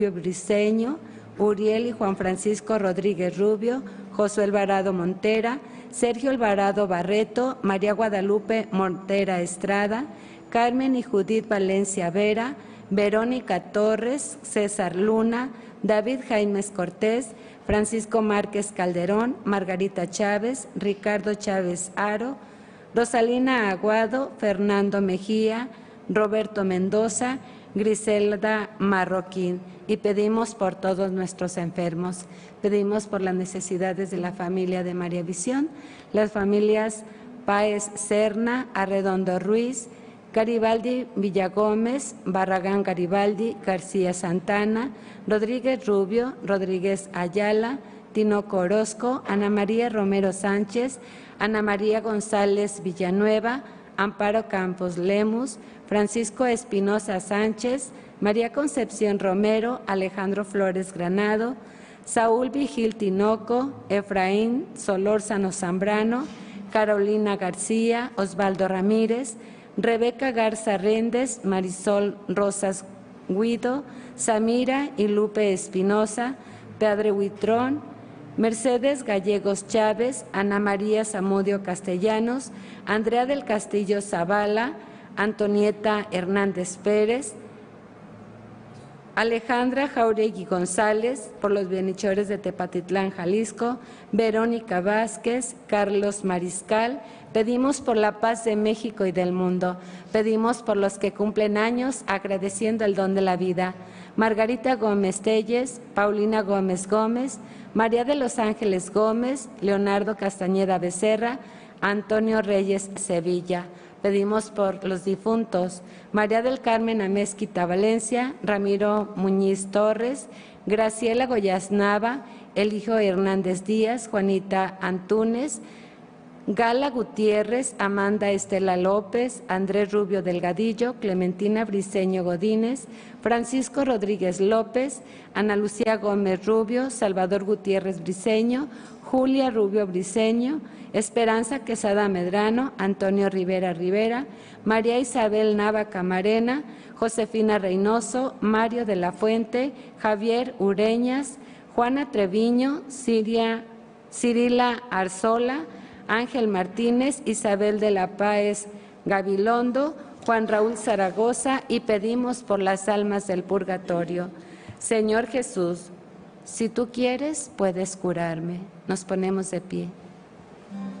Briceño, Uriel y Juan Francisco Rodríguez Rubio, Josué Alvarado Montera, Sergio Alvarado Barreto, María Guadalupe Montera Estrada, Carmen y Judith Valencia Vera, Verónica Torres, César Luna, David Jaimes Cortés, Francisco Márquez Calderón, Margarita Chávez, Ricardo Chávez Aro, Rosalina Aguado, Fernando Mejía, Roberto Mendoza, Griselda Marroquín, y pedimos por todos nuestros enfermos. Pedimos por las necesidades de la familia de María Visión, las familias Páez Serna, Arredondo Ruiz, Garibaldi Villagómez, Barragán Garibaldi, García Santana, Rodríguez Rubio, Rodríguez Ayala, Tinoco Orozco, Ana María Romero Sánchez, Ana María González Villanueva, Amparo Campos Lemus, Francisco Espinosa Sánchez, María Concepción Romero, Alejandro Flores Granado, Saúl Vigil Tinoco, Efraín Solórzano Zambrano, Carolina García, Osvaldo Ramírez, Rebeca Garza Réndez, Marisol Rosas Guido, Samira y Lupe Espinosa, Padre Huitrón, Mercedes Gallegos Chávez, Ana María Zamudio Castellanos, Andrea del Castillo Zavala, Antonieta Hernández Pérez, Alejandra Jauregui González, por los bienhechores de Tepatitlán, Jalisco, Verónica Vázquez, Carlos Mariscal. Pedimos por la paz de México y del mundo. Pedimos por los que cumplen años, agradeciendo el don de la vida. Margarita Gómez Telles, Paulina Gómez Gómez, María de los Ángeles Gómez, Leonardo Castañeda Becerra, Antonio Reyes Sevilla. Pedimos por los difuntos: María del Carmen Amezquita Valencia, Ramiro Muñiz Torres, Graciela Goyaz Nava, Eligio Hernández Díaz, Juanita Antúnez, Gala Gutiérrez, Amanda Estela López, Andrés Rubio Delgadillo, Clementina Briceño Godínez, Francisco Rodríguez López, Ana Lucía Gómez Rubio, Salvador Gutiérrez Briceño, Julia Rubio Briceño, Esperanza Quesada Medrano, Antonio Rivera Rivera, María Isabel Nava Camarena, Josefina Reynoso, Mario de la Fuente, Javier Ureñas, Juana Treviño, Cirila Arzola, Ángel Martínez, Isabel de la Páez Gabilondo, Juan Raúl Zaragoza, y pedimos por las almas del purgatorio. Señor Jesús, si tú quieres, puedes curarme. Nos ponemos de pie.